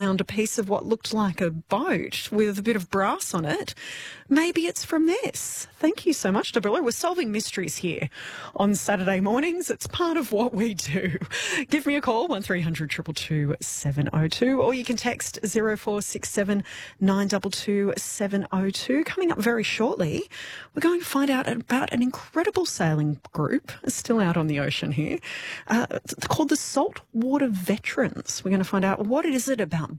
found a piece of what looked like a boat with a bit of brass on it. Maybe it's from this. Thank you so much, Deborah. We're solving mysteries here on Saturday mornings. It's part of what we do. Give me a call, 1300 222 702, or you can text 0467 922 702. Coming up very shortly, we're going to find out about an incredible sailing group still out on the ocean here, called the Saltwater Veterans. We're going to find out what is it about